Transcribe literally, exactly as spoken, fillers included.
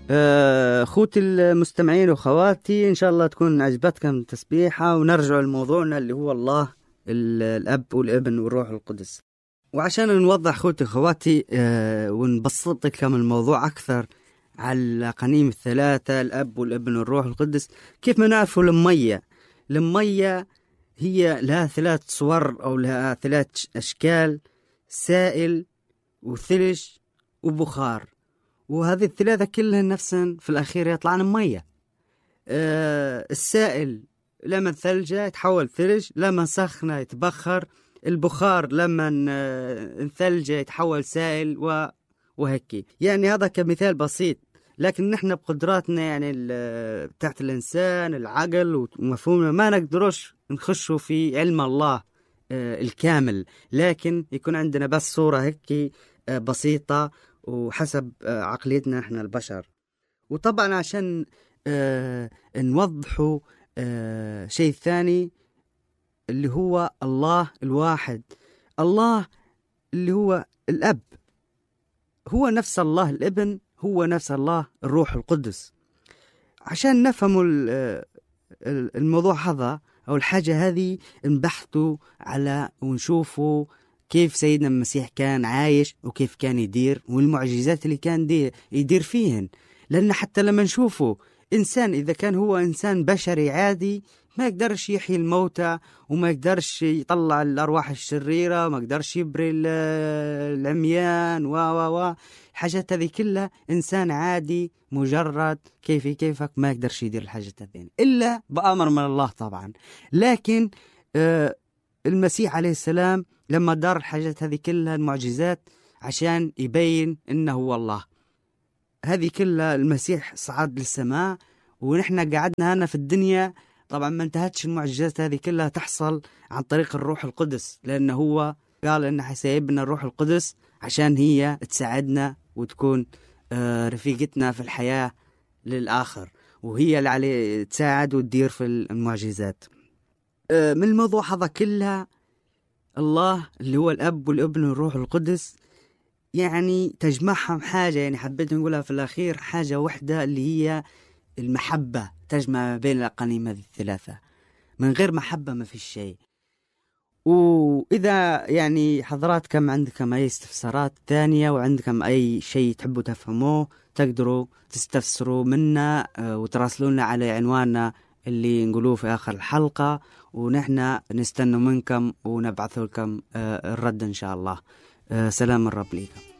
أخوتي المستمعين وخواتي، إن شاء الله تكون عجبتكم التسبيحة، ونرجع لموضوعنا اللي هو الله الأب والابن والروح القدس. وعشان نوضح أخوتي وخواتي أه ونبسط لكم الموضوع أكثر على الأقانيم الثلاثة، الأب والابن والروح القدس، كيف ما نعرفوا المية المية هي لها ثلاث صور أو لها ثلاث أشكال: سائل وثلج وبخار، وهذه الثلاثة كلها نفسا في الأخير يطلعن مية. أه السائل لما الثلجة يتحول ثلج، لما سخنة يتبخر، البخار لما الثلجة يتحول سائل و... وهكي. يعني هذا كمثال بسيط، لكن نحن بقدراتنا يعني بتاعت الإنسان العقل ومفهومنا ما نقدروش نخشوا في علم الله أه الكامل، لكن يكون عندنا بس صورة هكي أه بسيطة وحسب أه عقليتنا احنا البشر. وطبعا عشان أه نوضحوا أه شيء ثاني اللي هو الله الواحد، الله اللي هو الأب هو نفس الله الابن، هو نفس الله الروح القدس. عشان نفهموا الموضوع هذا أو الحاجة هذه، نبحثوا على ونشوفوا كيف سيدنا المسيح كان عايش وكيف كان يدير، والمعجزات اللي كان دي يدير فيهن. لأن حتى لما نشوفوا إنسان، إذا كان هو إنسان بشري عادي، ما يقدرش يحيي الموتى، وما يقدرش يطلع الأرواح الشريرة، ما يقدرش يبري العميان و و و الحاجات هذه كلها. إنسان عادي مجرد كيفي كيفك ما يقدرش يدير الحاجات هذه إلا بأمر من الله طبعا. لكن آه المسيح عليه السلام لما دار الحاجات هذه كلها المعجزات عشان يبين إنه هو الله، هذه كلها المسيح صعد للسماء ونحن قعدنا هنا في الدنيا. طبعا ما انتهتش المعجزات هذه كلها تحصل عن طريق الروح القدس، لأنه هو قال إنه حيسيبنا الروح القدس عشان هي تساعدنا وتكون رفيقتنا في الحياة للآخر، وهي اللي عليه تساعد وتدير في المعجزات. من الموضوع هذا كلها الله اللي هو الأب والابن والروح القدس يعني تجمعهم حاجة، يعني حبيت نقولها في الأخير، حاجة واحدة اللي هي المحبة، تجمع بين الأقانيم هذه الثلاثة. من غير محبة ما في شيء. وإذا يعني حضراتكم عندكم أي استفسارات ثانية وعندكم أي شيء تحبوا تفهموه، تقدروا تستفسروا منا وتراسلونا على عنواننا اللي نقولوه في آخر الحلقة، ونحن نستنى منكم ونبعث لكم الرد إن شاء الله. سلام الرب ليكم.